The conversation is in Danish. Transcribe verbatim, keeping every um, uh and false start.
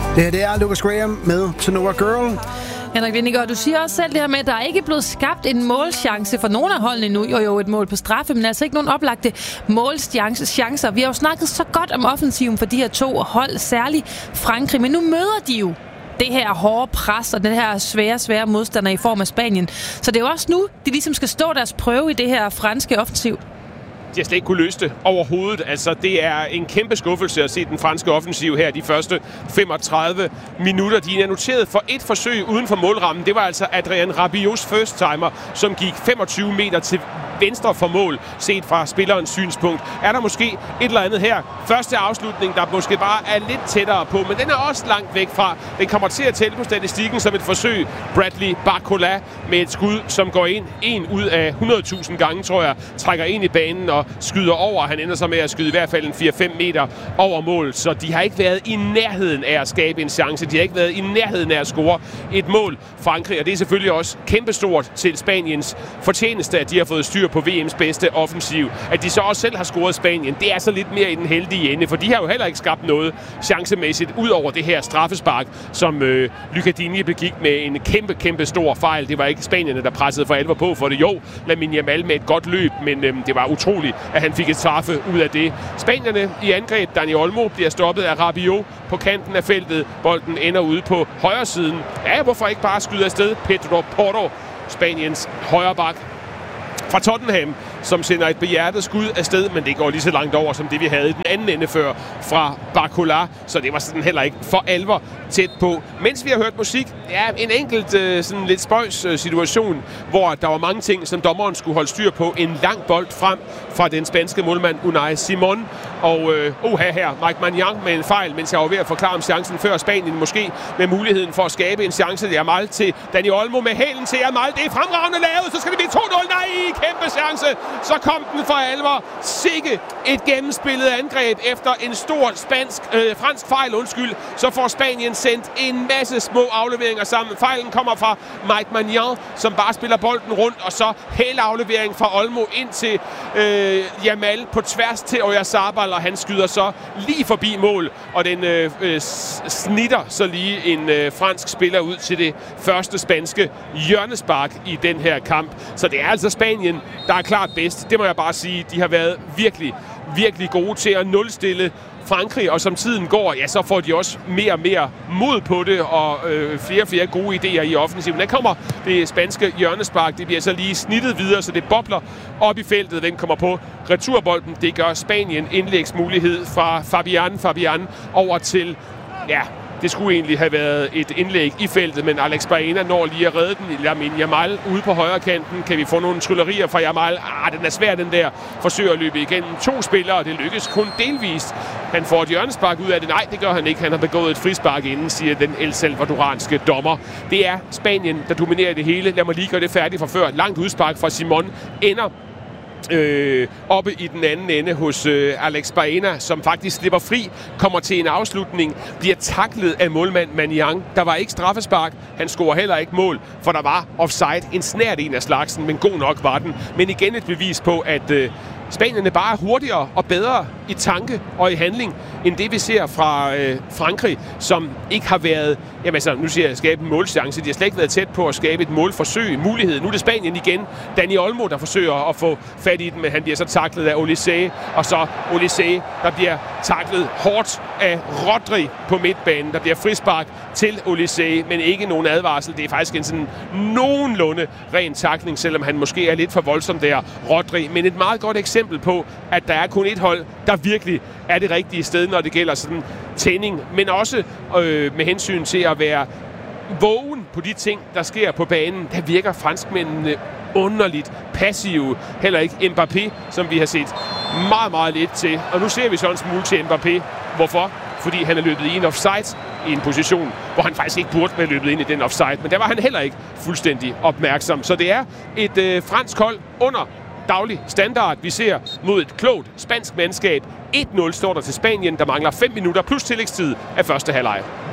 Det her det er Lucas Graham med Sonora Girl. Henrik Vingegaard, du siger også selv det her med, at der ikke er blevet skabt en målchance for nogen af holdene endnu. Jo, jo, et mål på straffe, men altså ikke nogen oplagte målchancer. Vi har jo snakket så godt om offensiven for de her to hold, særligt Frankrig, men nu møder de jo det her hårde pres og den her svære, svære modstander i form af Spanien. Så det er jo også nu, de ligesom skal stå deres prøve i det her franske offensiv. De har slet ikke kunne løse det overhovedet. Altså, det er en kæmpe skuffelse at se den franske offensiv her de første femogtredive minutter. De er noteret for et forsøg uden for målrammen. Det var altså Adrien Rabiots first timer, som gik femogtyve meter til venstre for mål, set fra spillerens synspunkt. Er der måske et eller andet her? Første afslutning, der måske bare er lidt tættere på, men den er også langt væk fra. Den kommer til at tælle på statistikken som et forsøg. Bradley Barcola med et skud, som går ind en ud af hundrede tusind gange, tror jeg, trækker ind i banen og skyder over. Han ender så med at skyde i hvert fald en fire fem meter over mål, så de har ikke været i nærheden af at skabe en chance. De har ikke været i nærheden af at score et mål, Frankrig, og det er selvfølgelig også kæmpestort til Spaniens fortjeneste, at de har fået styr på V M's bedste offensiv. At de så også selv har scoret Spanien, det er så lidt mere i den heldige ende, for de har jo heller ikke skabt noget chancemæssigt, ud over det her straffespark, som øh, Lucadini begik med en kæmpe, kæmpe stor fejl. Det var ikke spanierne, der pressede for alvor på for det. Jo, Lamine Yamal med et godt løb, men øh, det var utroligt, at han fik et straffe ud af det. Spanierne i angreb, Dani Olmo, bliver stoppet af Rabiot på kanten af feltet. Bolden ender ude på højre siden. Ja, hvorfor ikke bare skyde afsted? Pedro Porro, Spaniens højre bak fra Tottenham, som sender et behjertet skud afsted, men det går lige så langt over, som det vi havde i den anden ende før fra Barcola, så det var sådan heller ikke for alvor tæt på. Mens vi har hørt musik, ja, en enkelt øh, sådan lidt spøjs øh, situation, hvor der var mange ting, som dommeren skulle holde styr på. En lang bold frem fra den spanske målmand Unai Simon, og øh, oha her, Mike Maignan med en fejl, mens jeg var ved at forklare om chancen før Spanien, måske med muligheden for at skabe en chance. Det er Yamal til Dani Olmo med hælen til Yamal. Det er fremragende lavet, så skal det blive to nul. Nej, kæmpe chance. Så kom den for alvor. Sikke et gennemspillet angreb efter en stor spansk, øh, fransk fejl, undskyld. Så får Spanien sendt en masse små afleveringer sammen. Fejlen kommer fra Mike Maignan, som bare spiller bolden rundt, og så aflevering fra Olmo ind til øh, Yamal på tværs til Oyarzabal, og han skyder så lige forbi mål, og den øh, øh, snitter så lige en øh, fransk spiller ud til det første spanske hjørnespark i den her kamp. Så det er altså Spanien, der er klart bedst. Det må jeg bare sige. De har været virkelig, virkelig gode til at nulstille Frankrig, og som tiden går, ja, så får de også mere og mere mod på det, og øh, flere og flere gode idéer i offensiven. Der kommer det spanske hjørnespark, det bliver så lige snittet videre, så det bobler op i feltet. Den kommer på returbolden. Det gør Spanien. Indlægsmulighed fra Fabian Fabian over til, ja, det skulle egentlig have været et indlæg i feltet, men Alex Baena når lige at redde den. Lamine Yamal ude på højre kanten. Kan vi få nogle tryllerier fra Yamal? Ah, den er svær, den der. Forsøger at løbe igennem to spillere, og det lykkes kun delvist. Han får et hjørnespark ud af det. Nej, det gør han ikke. Han har begået et frispark inden, siger den El Salvadoranske dommer. Det er Spanien, der dominerer det hele. Lad mig lige gøre det færdigt for før. Langt udspark fra Simon ender Øh, oppe i den anden ende hos øh, Alex Baena, som faktisk slipper fri, kommer til en afslutning, bliver taklet af målmand Maignan. Der var ikke straffespark, han scorer heller ikke mål, for der var offside, en snært en af slagsen, men god nok var den. Men igen et bevis på, at øh, Spanierne bare er hurtigere og bedre i tanke og i handling, end det vi ser fra øh, Frankrig, som ikke har været, jamen altså, nu siger jeg, skabe en målchance. De har slet ikke været tæt på at skabe et målforsøg, mulighed. Nu er det Spanien igen. Dani Olmo, der forsøger at få fat i den, men han bliver så taklet af Olise, og så Olise, der bliver taklet hårdt af Rodri på midtbanen. Der bliver frispark til Olise, men ikke nogen advarsel. Det er faktisk en sådan nogenlunde ren takling, selvom han måske er lidt for voldsom der, Rodri. Men et meget godt eksempel på, at der er kun et hold, der virkelig er det rigtige sted, når det gælder sådan tænding, men også øh, med hensyn til at være vågen på de ting, der sker på banen. Der virker franskmændene underligt passive. Heller ikke Mbappé, som vi har set meget, meget lidt til. Og nu ser vi så en smule til Mbappé. Hvorfor? Fordi han er løbet i en offside i en position, hvor han faktisk ikke burde være løbet ind i den offside. Men der var han heller ikke fuldstændig opmærksom. Så det er et øh, fransk hold under daglig standard, vi ser mod et klogt spansk mandskab. et nul står der til Spanien, der mangler fem minutter plus tillægstid af første halvleg.